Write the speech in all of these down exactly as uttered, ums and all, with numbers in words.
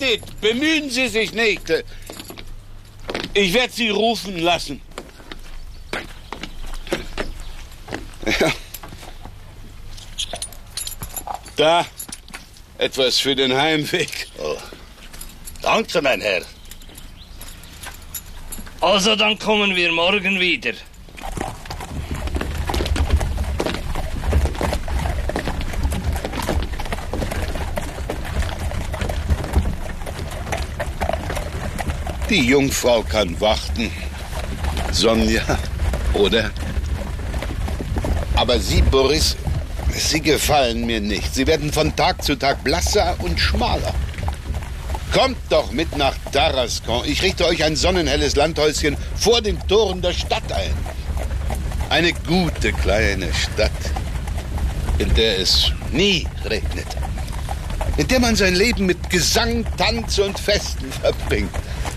nicht. Bemühen Sie sich nicht. Ich werde Sie rufen lassen. Ja. Da, etwas für den Heimweg. Oh. Danke, mein Herr. Also, dann kommen wir morgen wieder. Die Jungfrau kann warten. Sonja, oder? Aber Sie, Boris, Sie gefallen mir nicht. Sie werden von Tag zu Tag blasser und schmaler. Kommt doch mit nach Tarascon. Ich richte euch ein sonnenhelles Landhäuschen vor den Toren der Stadt ein. Eine gute kleine Stadt, in der es nie regnet. In der man sein Leben mit Gesang, Tanz und Festen verbringt.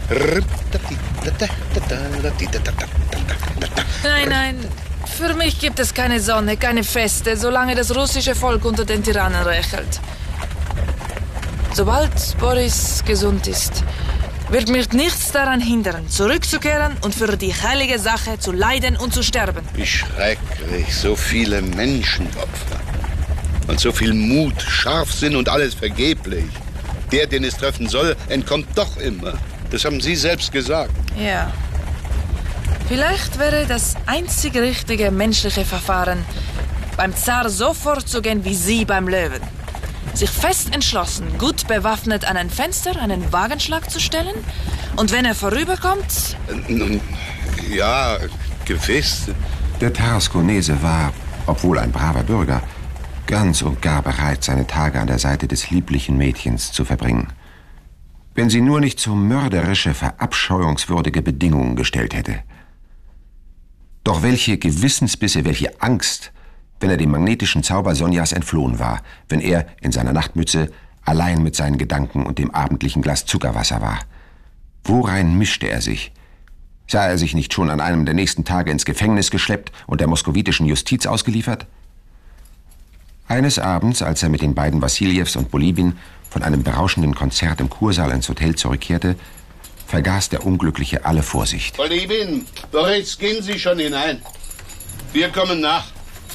Nein, nein. Für mich gibt es keine Sonne, keine Feste, solange das russische Volk unter den Tyrannen rächelt. Sobald Boris gesund ist, wird mich nichts daran hindern, zurückzukehren und für die heilige Sache zu leiden und zu sterben. Wie schrecklich, so viele Menschenopfer. Und so viel Mut, Scharfsinn und alles vergeblich. Der, den es treffen soll, entkommt doch immer. Das haben Sie selbst gesagt. Ja. Vielleicht wäre das einzig richtige menschliche Verfahren, beim Zar so vorzugehen wie Sie beim Löwen. Sich fest entschlossen, gut bewaffnet an ein Fenster einen Wagenschlag zu stellen und wenn er vorüberkommt... Nun, ja, gewiss. Der Tarasconese war, obwohl ein braver Bürger, ganz und gar bereit, seine Tage an der Seite des lieblichen Mädchens zu verbringen. Wenn sie nur nicht so mörderische, verabscheuungswürdige Bedingungen gestellt hätte. Doch welche Gewissensbisse, welche Angst, wenn er dem magnetischen Zauber Sonjas entflohen war, wenn er in seiner Nachtmütze allein mit seinen Gedanken und dem abendlichen Glas Zuckerwasser war. Worein mischte er sich? Sah er sich nicht schon an einem der nächsten Tage ins Gefängnis geschleppt und der moskowitischen Justiz ausgeliefert? Eines Abends, als er mit den beiden Wassiljews und Bolibin von einem berauschenden Konzert im Kursaal ins Hotel zurückkehrte, vergaß der Unglückliche alle Vorsicht. Bolibin, Boris, gehen Sie schon hinein. Wir kommen nach.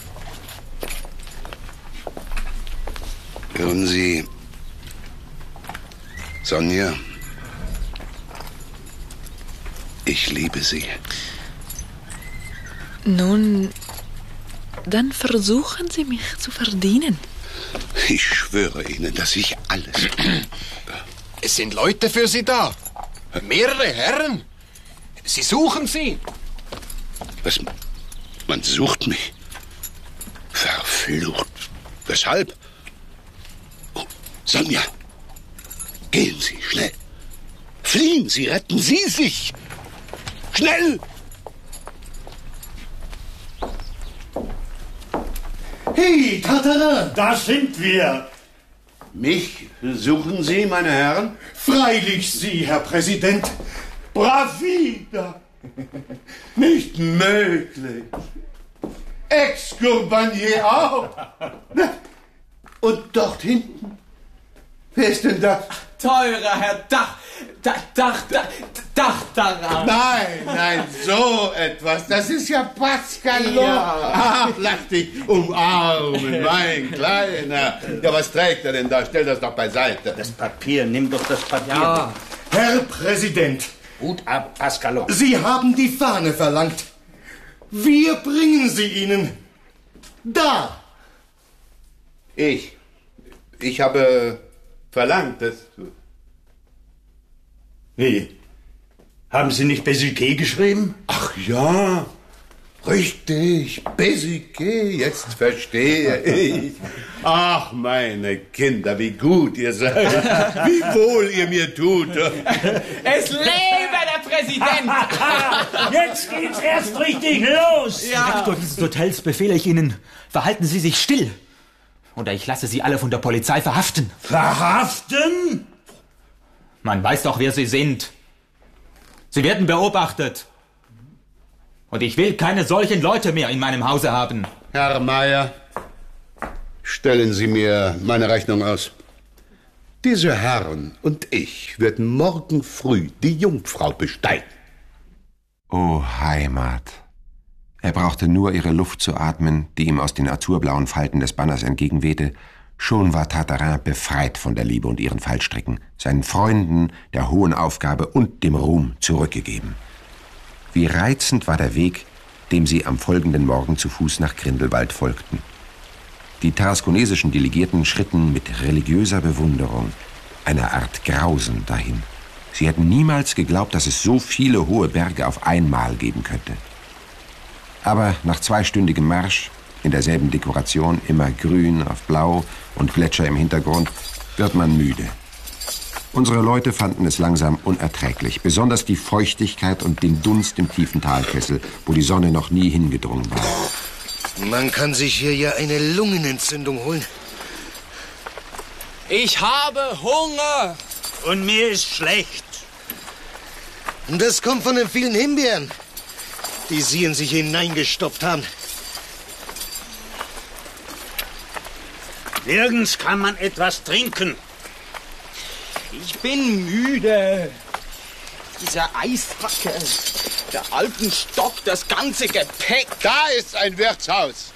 Hören Sie, Sonja, ich liebe Sie. Nun, dann versuchen Sie mich zu verdienen. Ich schwöre Ihnen, dass ich alles... Es sind Leute für Sie da. Mehrere Herren. Sie suchen Sie. Was? Man sucht mich? Verflucht. Weshalb? Oh, Sonja, gehen Sie, schnell. Fliehen Sie, retten Sie sich. Schnell! Hey, Tartarin, da sind wir. Mich suchen Sie, meine Herren? Freilich Sie, Herr Präsident. Bravida. Nicht möglich. Ex-Gourbanier auch. Und dort hinten. Wer ist denn das? Teurer Herr Dach, Dach, Dach, Dach, Dach daran. Nein, nein, so etwas. Das ist ja Pascalon. Ja. Ach, lass dich umarmen, mein Kleiner. Ja, was trägt er denn da? Stell das doch beiseite. Das Papier, nimm doch das Papier. Ja. Herr Präsident. Hut ab, Pascalon. Sie haben die Fahne verlangt. Wir bringen sie Ihnen. Da. Ich. Ich habe verlangt, dass... Wie? Haben Sie nicht Bezuquet geschrieben? Ach ja, richtig, Bezuquet, jetzt verstehe ich. Ach, meine Kinder, wie gut ihr seid, wie wohl ihr mir tut. Es lebe der Präsident! Jetzt geht's erst richtig los. Ja. Direktor dieses Hotels befehle ich Ihnen, verhalten Sie sich still. Oder ich lasse Sie alle von der Polizei verhaften. Verhaften? Man weiß doch, wer Sie sind. Sie werden beobachtet. Und ich will keine solchen Leute mehr in meinem Hause haben. Herr Meier, stellen Sie mir meine Rechnung aus. Diese Herren und ich werden morgen früh die Jungfrau besteigen. O Heimat! Er brauchte nur ihre Luft zu atmen, die ihm aus den azurblauen Falten des Banners entgegenwehte. Schon war Tartarin befreit von der Liebe und ihren Fallstricken, seinen Freunden, der hohen Aufgabe und dem Ruhm zurückgegeben. Wie reizend war der Weg, dem sie am folgenden Morgen zu Fuß nach Grindelwald folgten. Die tarasconesischen Delegierten schritten mit religiöser Bewunderung, einer Art Grausen, dahin. Sie hätten niemals geglaubt, dass es so viele hohe Berge auf einmal geben könnte. Aber nach zweistündigem Marsch, in derselben Dekoration, immer grün auf blau und Gletscher im Hintergrund, wird man müde. Unsere Leute fanden es langsam unerträglich, besonders die Feuchtigkeit und den Dunst im tiefen Talkessel, wo die Sonne noch nie hingedrungen war. Man kann sich hier ja eine Lungenentzündung holen. Ich habe Hunger. Und mir ist schlecht. Und das kommt von den vielen Himbeeren, die Sie in sich hineingestopft haben. Nirgends kann man etwas trinken. Ich bin müde. Dieser Eisbacke, der Alpenstock, das ganze Gepäck. Da ist ein Wirtshaus.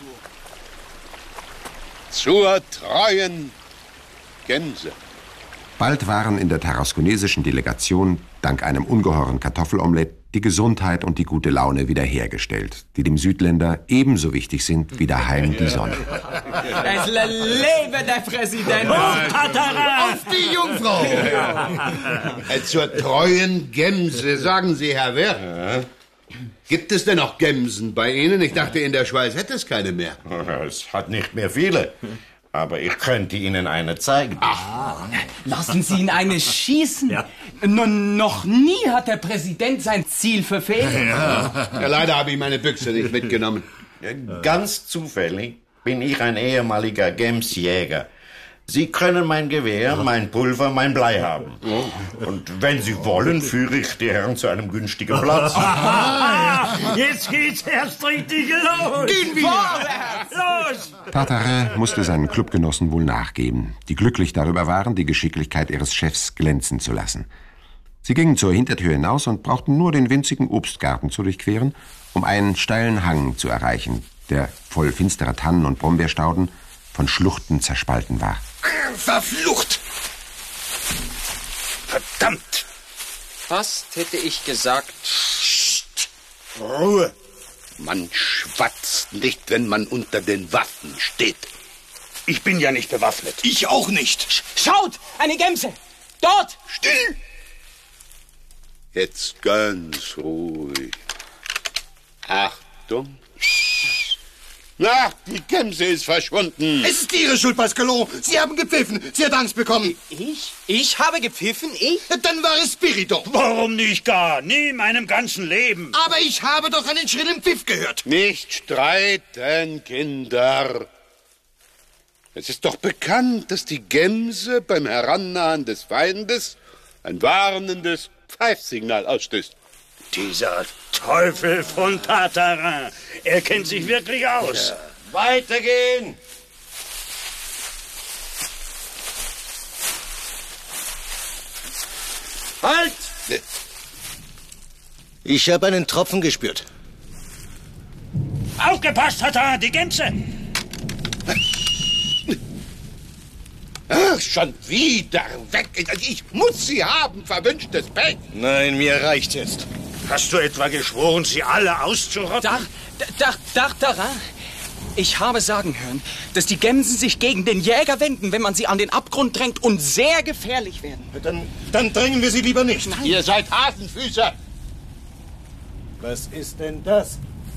Zur treuen Gemse. Bald waren in der tarasconesischen Delegation, dank einem ungeheuren Kartoffelomelett, die Gesundheit und die gute Laune wiederhergestellt, die dem Südländer ebenso wichtig sind wie daheim die Sonne. Es lebe der Präsident! Auf die Jungfrau! Äh, Zur treuen Gemse, sagen Sie, Herr Wirt. Gibt es denn noch Gemsen bei Ihnen? Ich dachte, in der Schweiz hätte es keine mehr. Es hat nicht mehr viele. Aber ich könnte Ihnen eine zeigen. Ach, lassen Sie ihn eine schießen. Ja. No, noch nie hat der Präsident sein Ziel verfehlt. Ja. Ja, leider habe ich meine Büchse nicht mitgenommen. Ganz zufällig bin ich ein ehemaliger Gemsjäger. Sie können mein Gewehr, mein Pulver, mein Blei haben. Und wenn Sie wollen, führe ich die Herren zu einem günstigen Platz. Aha, jetzt geht's erst richtig los. Gehen wir! Los! Tartarin musste seinen Clubgenossen wohl nachgeben, die glücklich darüber waren, die Geschicklichkeit ihres Chefs glänzen zu lassen. Sie gingen zur Hintertür hinaus und brauchten nur den winzigen Obstgarten zu durchqueren, um einen steilen Hang zu erreichen, der voll finsterer Tannen und Brombeerstauden von Schluchten zerspalten war. Verflucht! Verdammt! Fast hätte ich gesagt... Psst! Ruhe! Man schwatzt nicht, wenn man unter den Waffen steht. Ich bin ja nicht bewaffnet. Ich auch nicht. Schaut! Eine Gemse! Dort! Still! Jetzt ganz ruhig. Achtung! Na, die Gemse ist verschwunden. Es ist Ihre Schuld, Pascalon. Sie haben gepfiffen. Sie hat Angst bekommen. Ich? Ich habe gepfiffen? Ich? Dann war es Spirito. Warum nicht gar? Nie in meinem ganzen Leben. Aber ich habe doch einen schrillen Pfiff gehört. Nicht streiten, Kinder. Es ist doch bekannt, dass die Gemse beim Herannahen des Feindes ein warnendes Pfeifsignal ausstößt. Dieser Teufel von Tartarin. Er kennt sich wirklich aus. Ja. Weitergehen! Halt! Ich habe einen Tropfen gespürt. Aufgepasst, Tartarin, die Gemse! Ach, schon wieder weg. Ich muss sie haben, verwünschtes Pech. Nein, mir reicht jetzt. Hast du etwa geschworen, sie alle auszurotten? Dar, dar, dar, Tartarin, ich habe sagen hören, dass die Gemsen sich gegen den Jäger wenden, wenn man sie an den Abgrund drängt und sehr gefährlich werden. Dann, dann drängen wir sie lieber nicht. Nein. Ihr seid Hasenfüßer. Was ist denn das?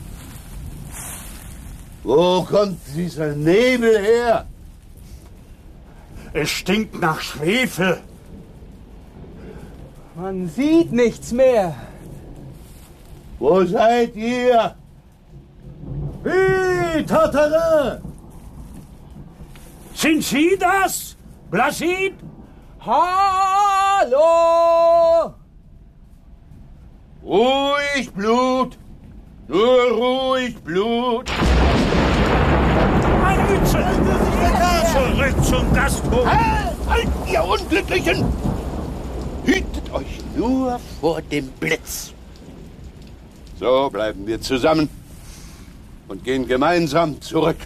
Wo kommt dieser Nebel her? Es stinkt nach Schwefel. Man sieht nichts mehr. Wo seid ihr? Hey, Tartarin! Sind Sie das? Blasid? Hallo! Ruhig, Blut. Nur ruhig, Blut. Meine Mütze! Zurück zum Gasthof! Halt! Halt, ihr Unglücklichen! Hütet euch nur vor dem Blitz. So bleiben wir zusammen und gehen gemeinsam zurück.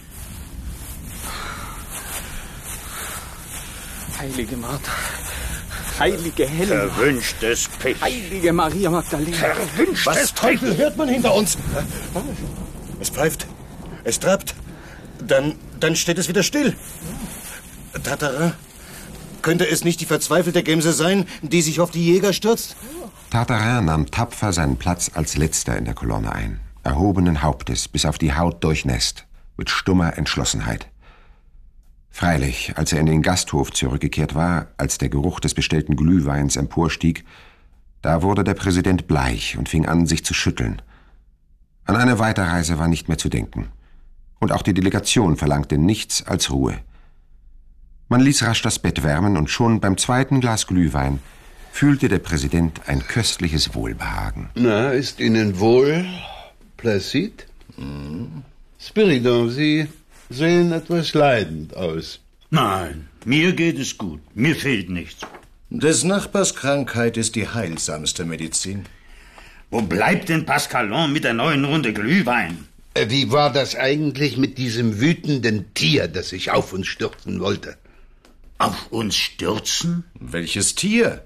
Heilige Martha, heilige Helena, Verwünschtes Pech. heilige Maria Magdalena. Verwünschtes Was Teufel hört man hinter uns? Es pfeift. Es trappt. Dann, dann steht es wieder still. Tartarin, könnte es nicht die verzweifelte Gemse sein, die sich auf die Jäger stürzt? Tartarin nahm tapfer seinen Platz als Letzter in der Kolonne ein, erhobenen Hauptes bis auf die Haut durchnässt, mit stummer Entschlossenheit. Freilich, als er in den Gasthof zurückgekehrt war, als der Geruch des bestellten Glühweins emporstieg, da wurde der Präsident bleich und fing an, sich zu schütteln. An eine Weiterreise war nicht mehr zu denken. Und auch die Delegation verlangte nichts als Ruhe. Man ließ rasch das Bett wärmen und schon beim zweiten Glas Glühwein fühlte der Präsident ein köstliches Wohlbehagen. Na, ist Ihnen wohl, Placide? Mhm. Spiridon, Sie sehen etwas leidend aus. Nein, mir geht es gut. Mir fehlt nichts. Des Nachbars Krankheit ist die heilsamste Medizin. Wo bleibt denn Pascalon mit der neuen Runde Glühwein? Wie war das eigentlich mit diesem wütenden Tier, das sich auf uns stürzen wollte? Auf uns stürzen? Welches Tier?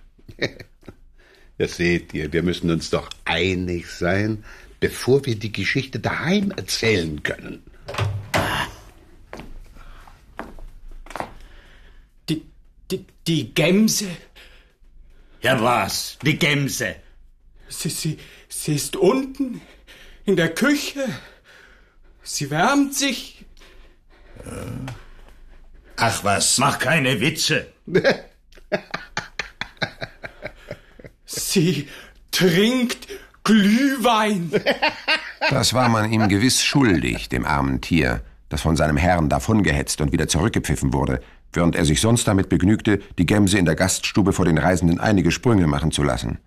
Ja, seht ihr, wir müssen uns doch einig sein, bevor wir die Geschichte daheim erzählen können. Die, die, die Gemse? Ja, was? Die Gemse? Sie, sie, sie ist unten in der Küche. Sie wärmt sich. Ach was. Mach keine Witze. Sie trinkt Glühwein. Das war man ihm gewiss schuldig, dem armen Tier, das von seinem Herrn davongehetzt und wieder zurückgepfiffen wurde, während er sich sonst damit begnügte, die Gemse in der Gaststube vor den Reisenden einige Sprünge machen zu lassen.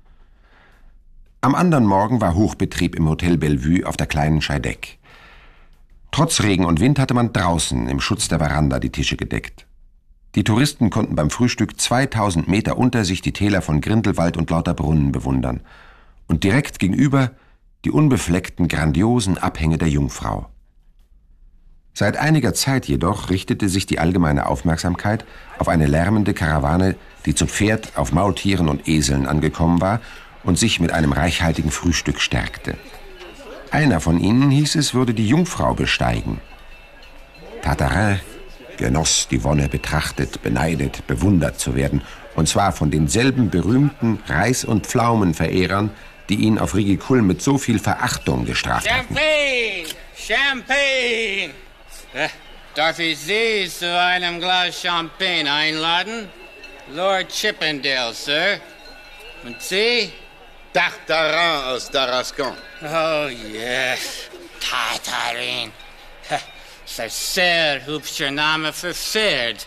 Am anderen Morgen war Hochbetrieb im Hotel Bellevue auf der kleinen Scheideck. Trotz Regen und Wind hatte man draußen im Schutz der Veranda die Tische gedeckt. Die Touristen konnten beim Frühstück zweitausend Meter unter sich die Täler von Grindelwald und Lauterbrunnen bewundern und direkt gegenüber die unbefleckten, grandiosen Abhänge der Jungfrau. Seit einiger Zeit jedoch richtete sich die allgemeine Aufmerksamkeit auf eine lärmende Karawane, die zu Pferd, auf Maultieren und Eseln angekommen war und sich mit einem reichhaltigen Frühstück stärkte. Einer von ihnen, hieß es, würde die Jungfrau besteigen. Tartarin genoss die Wonne, betrachtet, beneidet, bewundert zu werden, und zwar von denselben berühmten Reis- und Pflaumenverehrern, die ihn auf Rigikulm mit so viel Verachtung gestraft hatten. Champagne! Champagne! Äh, darf ich Sie zu einem Glas Champagne einladen? Lord Chippendale, Sir. Und Sie? Tartarin aus Tarascon. Oh, yes. Tartarin. Das ist ein sehr hübscher Name für Pferd.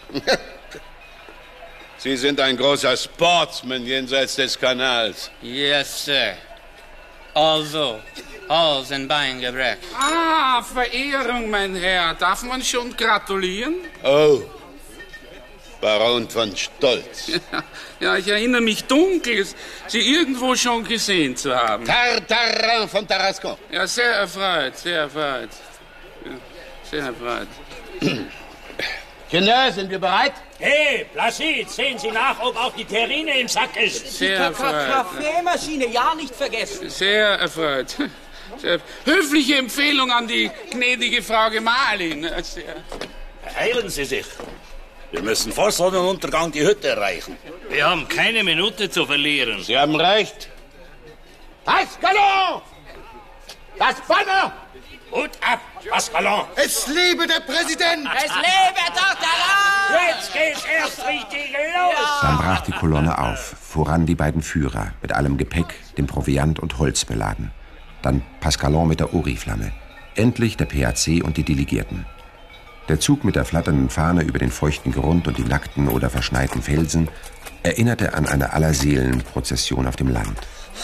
Sie sind ein großer Sportsman jenseits des Kanals. Yes, Sir. Also, Hals- und Beingebrecht. Ah, Verehrung, mein Herr. Darf man schon gratulieren? Oh, Baron von Stolz. Ja, ich erinnere mich dunkel, Sie irgendwo schon gesehen zu haben. Tartarin von Tarascon. Ja, sehr erfreut, sehr erfreut. Ja, sehr erfreut. Kinder, sind wir bereit? Hey, Placide, sehen Sie nach, ob auch die Terrine im Sack ist. Sehr erfreut. Kaffeemaschine, ja nicht vergessen. Sehr erfreut. Sehr höfliche Empfehlung an die gnädige Frau Gemahlin. Sehr. Heilen Sie sich. Wir müssen vor Sonnenuntergang die Hütte erreichen. Wir haben keine Minute zu verlieren. Sie haben recht. Pascalon! Das Banner! Hut ab, Pascalon! Es lebe der Präsident! Es lebe Tartarin! Jetzt geht's erst richtig los! Dann brach die Kolonne auf, voran die beiden Führer, mit allem Gepäck, dem Proviant und Holz beladen. Dann Pascalon mit der Oriflamme. Endlich der P A C und die Delegierten. Der Zug mit der flatternden Fahne über den feuchten Grund und die nackten oder verschneiten Felsen erinnerte an eine Allerseelenprozession auf dem Land.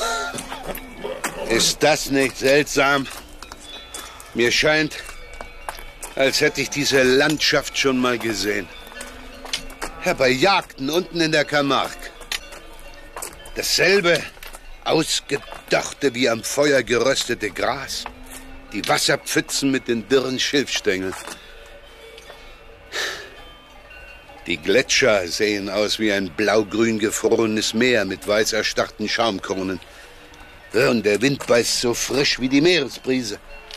Ist das nicht seltsam? Mir scheint, als hätte ich diese Landschaft schon mal gesehen. Ja, bei Jagden unten in der Camargue. Dasselbe ausgedachte wie am Feuer geröstete Gras. Die Wasserpfützen mit den dürren Schilfstängeln. Die Gletscher sehen aus wie ein blaugrün gefrorenes Meer mit weiß erstarrten Schaumkronen. Und der Wind beißt so frisch wie die Meeresbrise.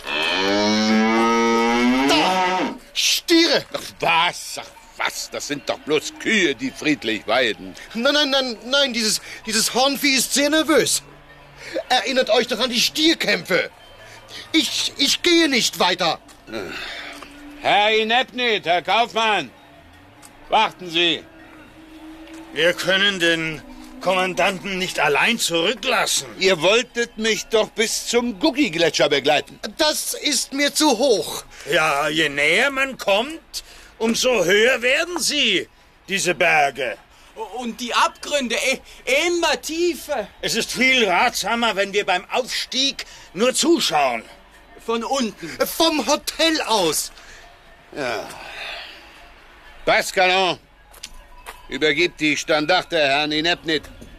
Da! Stiere! Ach was, ach was, das sind doch bloß Kühe, die friedlich weiden. Nein, nein, nein, nein, dieses, dieses Hornvieh ist sehr nervös. Erinnert euch doch an die Stierkämpfe. Ich, ich gehe nicht weiter. Herr Inepnit, Herr Kaufmann, warten Sie. Wir können den Kommandanten nicht allein zurücklassen. Ihr wolltet mich doch bis zum Gugi-Gletscher begleiten. Das ist mir zu hoch. Ja, je näher man kommt, umso höher werden sie, diese Berge. Und die Abgründe immer tiefer. Es ist viel ratsamer, wenn wir beim Aufstieg nur zuschauen. Von unten. Vom Hotel aus. Ja. Pascalon, übergib die Standarte Herrn Inepnit.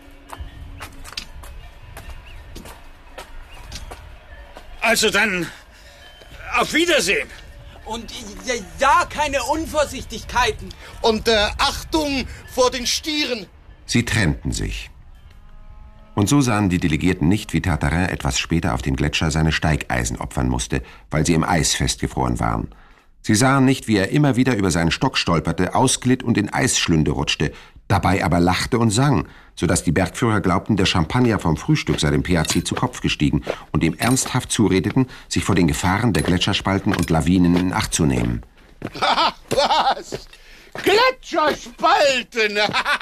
Also dann, auf Wiedersehen. Und ja, keine Unvorsichtigkeiten. Und äh, Achtung vor den Stieren. Sie trennten sich. Und so sahen die Delegierten nicht, wie Tartarin etwas später auf dem Gletscher seine Steigeisen opfern musste, weil sie im Eis festgefroren waren. Sie sahen nicht, wie er immer wieder über seinen Stock stolperte, ausglitt und in Eisschlünde rutschte, dabei aber lachte und sang, sodass die Bergführer glaubten, der Champagner vom Frühstück sei dem P A C zu Kopf gestiegen und ihm ernsthaft zuredeten, sich vor den Gefahren der Gletscherspalten und Lawinen in Acht zu nehmen. Was? Gletscherspalten!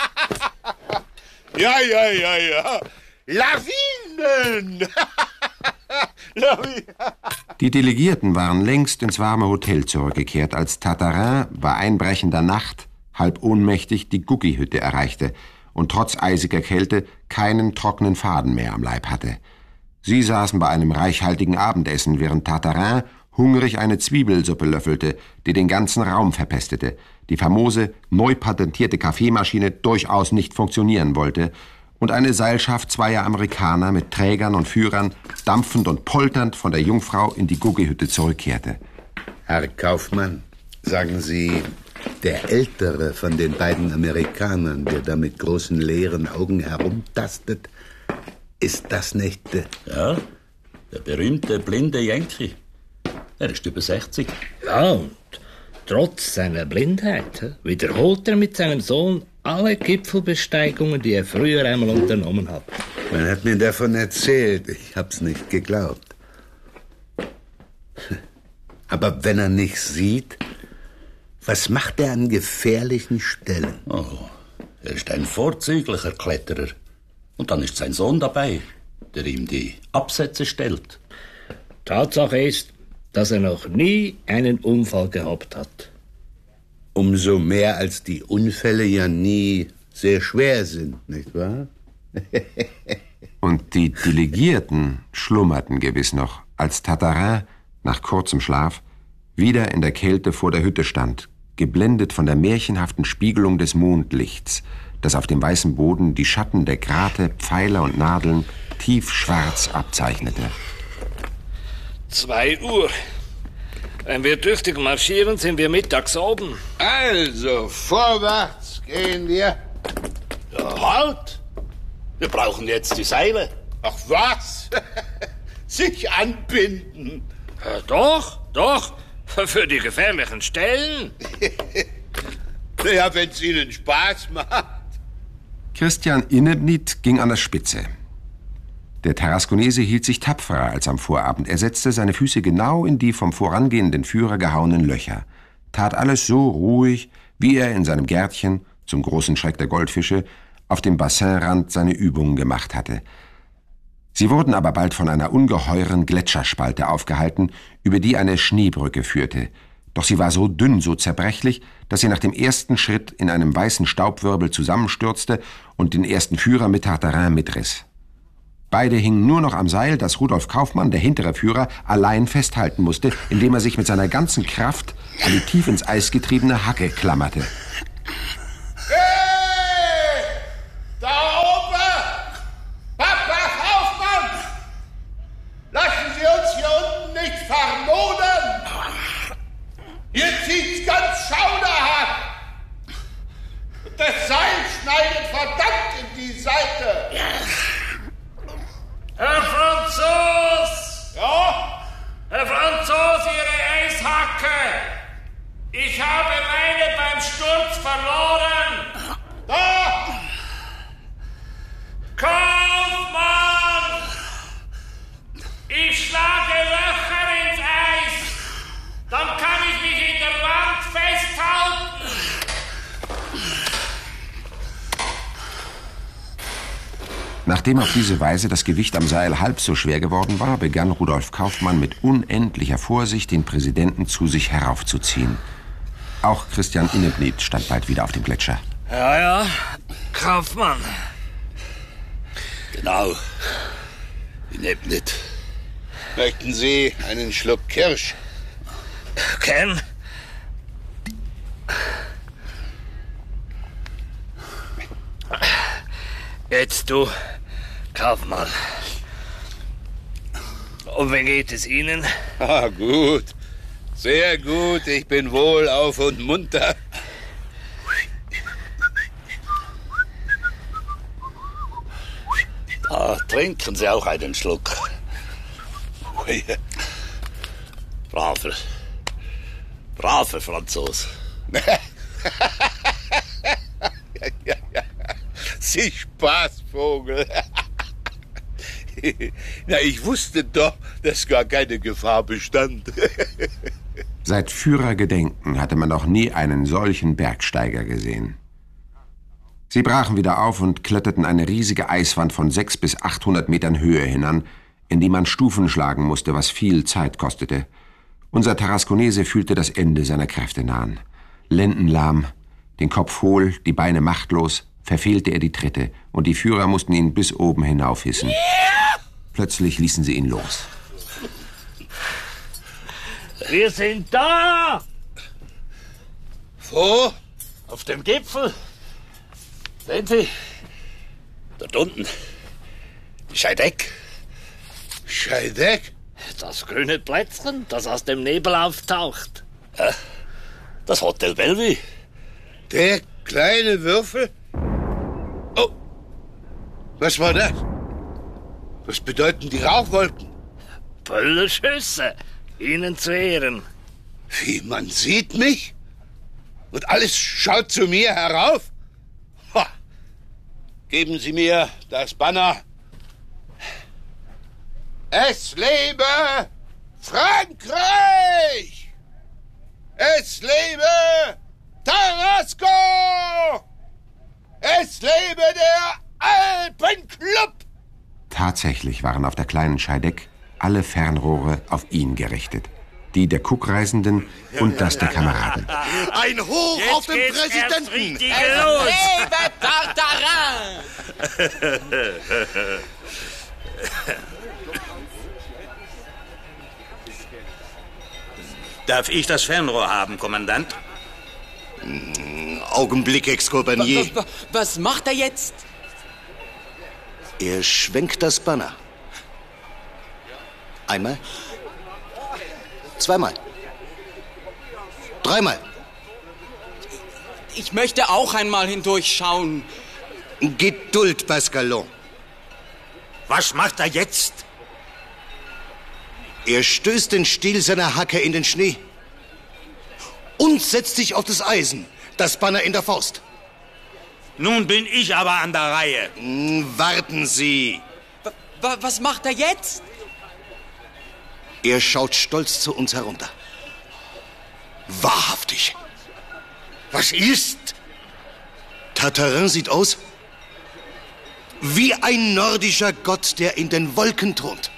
Ja, ja, ja, ja. Lawinen! Die Delegierten waren längst ins warme Hotel zurückgekehrt, als Tartarin bei einbrechender Nacht, halb ohnmächtig, die Gugi-Hütte erreichte und trotz eisiger Kälte keinen trockenen Faden mehr am Leib hatte. Sie saßen bei einem reichhaltigen Abendessen, während Tartarin hungrig eine Zwiebelsuppe löffelte, die den ganzen Raum verpestete, die famose, neu patentierte Kaffeemaschine durchaus nicht funktionieren wollte und eine Seilschaft zweier Amerikaner mit Trägern und Führern dampfend und polternd von der Jungfrau in die Gugi-Hütte zurückkehrte. Herr Kaufmann, sagen Sie, der ältere von den beiden Amerikanern, der da mit großen leeren Augen herumtastet, ist das nicht... Ja, der berühmte blinde Yankee. Er ist über sechzig. Ja, und trotz seiner Blindheit wiederholt er mit seinem Sohn alle Gipfelbesteigungen, die er früher einmal unternommen hat. Man hat mir davon erzählt, ich hab's nicht geglaubt. Aber wenn er nicht sieht, was macht er an gefährlichen Stellen? Oh, er ist ein vorzüglicher Kletterer. Und dann ist sein Sohn dabei, der ihm die Absätze stellt. Tatsache ist, dass er noch nie einen Unfall gehabt hat. Umso mehr, als die Unfälle ja nie sehr schwer sind, nicht wahr? Und die Delegierten schlummerten gewiss noch, als Tartarin nach kurzem Schlaf wieder in der Kälte vor der Hütte stand, geblendet von der märchenhaften Spiegelung des Mondlichts, das auf dem weißen Boden die Schatten der Grate, Pfeiler und Nadeln tiefschwarz abzeichnete. Zwei Uhr. Wenn wir tüchtig marschieren, sind wir mittags oben. Also, vorwärts gehen wir. Ja, halt! Wir brauchen jetzt die Seile. Ach was? Sich anbinden. Ja, doch, doch. Für die gefährlichen Stellen. Ja, wenn es Ihnen Spaß macht. Christian Inebnit ging an der Spitze. Der Tarasconese hielt sich tapferer als am Vorabend. Er setzte seine Füße genau in die vom vorangehenden Führer gehauenen Löcher, tat alles so ruhig, wie er in seinem Gärtchen, zum großen Schreck der Goldfische, auf dem Bassinrand seine Übungen gemacht hatte. Sie wurden aber bald von einer ungeheuren Gletscherspalte aufgehalten, über die eine Schneebrücke führte. Doch sie war so dünn, so zerbrechlich, dass sie nach dem ersten Schritt in einem weißen Staubwirbel zusammenstürzte und den ersten Führer mit Tartarin mitriss. Beide hingen nur noch am Seil, das Rudolf Kaufmann, der hintere Führer, allein festhalten musste, indem er sich mit seiner ganzen Kraft an die tief ins Eis getriebene Hacke klammerte. Seite! Herr Franzos! Ja? Herr Franzos, Ihre Eishacke! Ich habe meine beim Sturz verloren! Da! Kaufmann! Ich schlage Löcher ins Eis! Dann kann ich mich in der Wand festhalten! Nachdem auf diese Weise das Gewicht am Seil halb so schwer geworden war, begann Rudolf Kaufmann mit unendlicher Vorsicht, den Präsidenten zu sich heraufzuziehen. Auch Christian Innebniet stand bald wieder auf dem Gletscher. Ja, ja, Kaufmann. Genau. Innebniet. Möchten Sie einen Schluck Kirsch? Ken? Jetzt du, Kaufmann. Und wie geht es Ihnen? Ah, gut. Sehr gut. Ich bin wohlauf und munter. Da trinken Sie auch einen Schluck. Braver. Braver Franzos. ja, ja, ja. Sie Spaßvogel. Na, ich wusste doch, dass gar keine Gefahr bestand. Seit Führergedenken hatte man noch nie einen solchen Bergsteiger gesehen. Sie brachen wieder auf und kletterten eine riesige Eiswand von sechshundert bis achthundert Metern Höhe hinan, in die man Stufen schlagen musste, was viel Zeit kostete. Unser Tarasconese fühlte das Ende seiner Kräfte nahen. Lendenlahm, den Kopf hohl, die Beine machtlos, verfehlte er die Tritte, und die Führer mussten ihn bis oben hinaufhissen. Plötzlich ließen sie ihn los. Wir sind da! Wo? Auf dem Gipfel. Sehen Sie? Dort unten. Scheideck. Scheideck? Das grüne Plätzchen, das aus dem Nebel auftaucht. Äh, das Hotel Bellevue. Der kleine Würfel? Oh, was war das? Was bedeuten die Rauchwolken? Böllerschüsse, Ihnen zu Ehren. Wie, man sieht mich? Und alles schaut zu mir herauf? Ha. Geben Sie mir das Banner. Es lebe Frankreich! Es lebe Tarasco! Es lebe der Alpenclub! Tatsächlich waren auf der kleinen Scheideck alle Fernrohre auf ihn gerichtet. Die der Cook-Reisenden und das der Kameraden. Ein Hoch Jetzt auf den geht's Präsidenten! Es lebe Tartarin! Darf ich das Fernrohr haben, Kommandant? Augenblick, Ex-Compagnie. Was, was macht er jetzt? Er schwenkt das Banner. Einmal. Zweimal. Dreimal. Ich möchte auch einmal hindurchschauen. Geduld, Pascalon. Was macht er jetzt? Er stößt den Stiel seiner Hacke in den Schnee und setzt sich auf das Eisen, das Banner in der Faust. Nun bin ich aber an der Reihe. Warten Sie. W- was macht er jetzt? Er schaut stolz zu uns herunter. Wahrhaftig. Was ist? Tartarin sieht aus wie ein nordischer Gott, der in den Wolken thront.